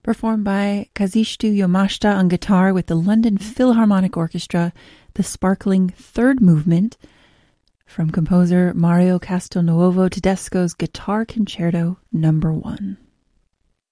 performed by Kazushito Yamashita on guitar with the London Philharmonic Orchestra, the sparkling third movement from composer Mario Castelnuovo Tedesco's Guitar Concerto No. 1.